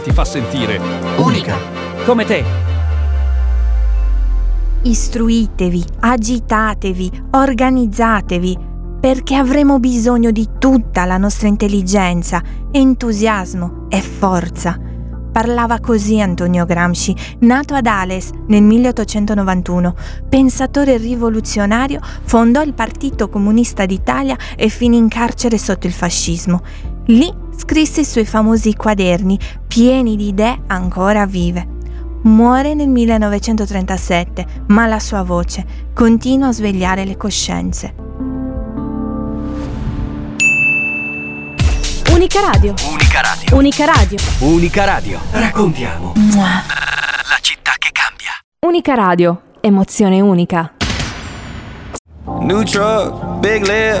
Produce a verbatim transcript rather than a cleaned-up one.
ti fa sentire unica, come te. Istruitevi, agitatevi, organizzatevi, perché avremo bisogno di tutta la nostra intelligenza, entusiasmo e forza. Parlava così Antonio Gramsci, nato ad Ales nel milleottocentonovantuno. Pensatore rivoluzionario, fondò il Partito Comunista d'Italia e finì in carcere sotto il fascismo. Lì scrisse i suoi famosi quaderni, pieni di idee ancora vive. Muore nel millenovecentotrentasette, ma la sua voce continua a svegliare le coscienze. Unica Radio. Unica Radio. Unica Radio. Unica Radio. Raccontiamo la città che cambia. Unica Radio. Emozione unica. New truck, big lips,